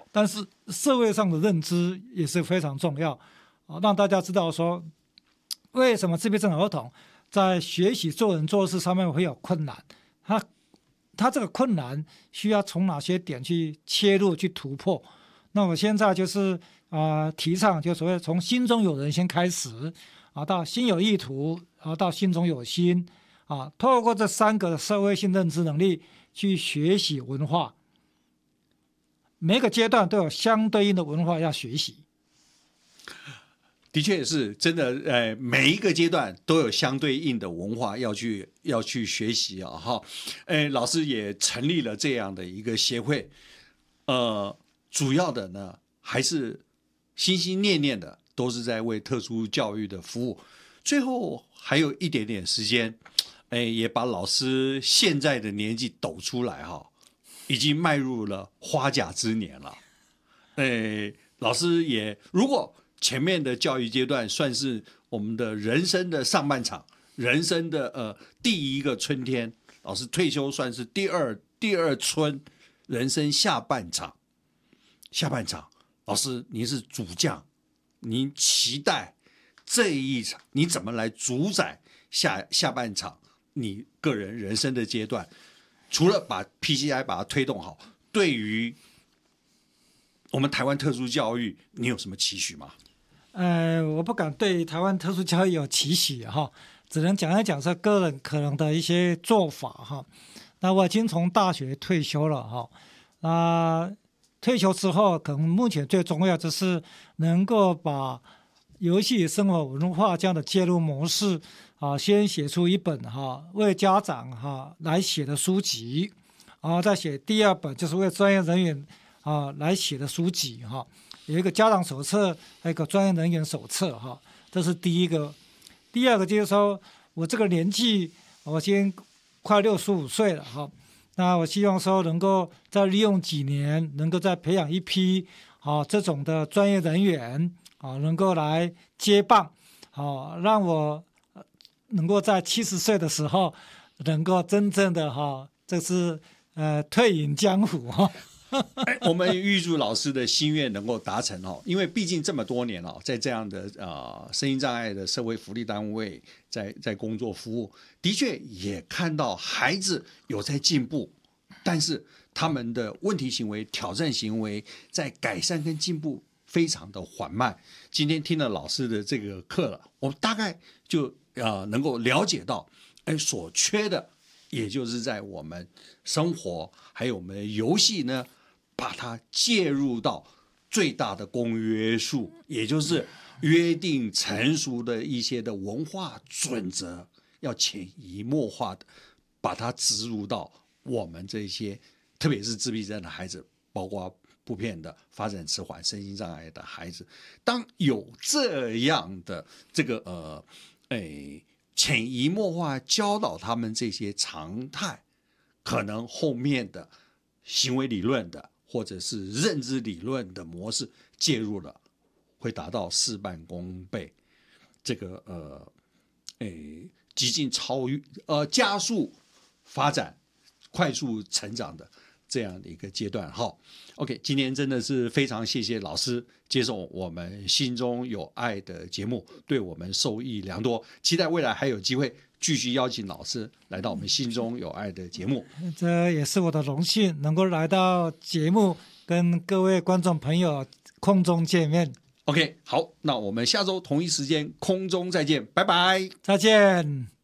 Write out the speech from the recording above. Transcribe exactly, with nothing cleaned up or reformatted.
但是社会上的认知也是非常重要啊，让大家知道说为什么自闭症儿童在学习做人做事上面会有困难，他他这个困难需要从哪些点去切入去突破。那我现在就是啊、呃、提倡就所谓从心中有人先开始啊，到心有意图，然后到心中有心啊，透过这三个社会性认知能力去学习文化。每个阶段都有相对应的文化要学习。 的确是真的，呃，每一个阶段都有相对应的文化要去要去学习啊，哈，呃，老师也成立了这样的一个协会，呃，主要的呢还是心心念念的都是在为特殊教育的服务。最后还有一点点时间，哎，也把老师现在的年纪抖出来哈，已经迈入了花甲之年了。哎，老师也如果前面的教育阶段算是我们的人生的上半场，人生的呃第一个春天，老师退休算是第二第二春，人生下半场，下半场，老师您是主将，您期待这一场你怎么来主宰下下半场你个人人生的阶段？除了把 P C I 把它推动好，对于我们台湾特殊教育，你有什么期许吗？ 呃，我不敢对台湾特殊教育有期许哈，只能讲一讲说个人可能的一些做法哈。那我已经从大学退休了哈，那退休之后，可能目前最重要就是能够把游戏生活文化这样的介入模式啊，先写出一本哈为家长哈来写的书籍，然后再写第二本就是为专业人员啊来写的书籍哈。有一个家长手册，还有一个专业人员手册哈，这是第一个。第二个就是说我这个年纪，我先快六十五岁了哈，那我希望说能够再利用几年，能够再培养一批啊这种的专业人员啊，能够来接棒，啊，让我能够在七十岁的时候，能够真正的哈，这是呃退隐江湖哈。 我们预祝老师的心愿能够达成哦，因为毕竟这么多年了，在这样的呃身心障碍的社会福利单位在在工作服务，的确也看到孩子有在进步，但是他们的问题行为、挑战行为在改善跟进步非常的缓慢。今天听了老师的这个课了，我大概就呃能够了解到，哎，所缺的也就是在我们生活还有我们的游戏呢，把它介入到最大的公约数，也就是约定成熟的一些的文化准则，要潜移默化的把它植入到我们这些特别是自闭症的孩子，包括普遍的发展迟缓身心障碍的孩子。当有这样的这个呃诶潜移默化教导他们这些常态，可能后面的行为理论的或者是认知理论的模式介入了，会达到事半功倍，这个呃，诶，极尽超越呃加速发展、快速成长的这样的一个阶段。好 ，OK， 今天真的是非常谢谢老师接受我们心中有爱的节目，对我们受益良多。期待未来还有机会继续邀请老师来到我们心中有爱的节目。 这也是我的荣幸，能够来到节目，跟各位观众朋友空中见面。 OK， 好，那我们下周同一时间空中再见，拜拜， 再见。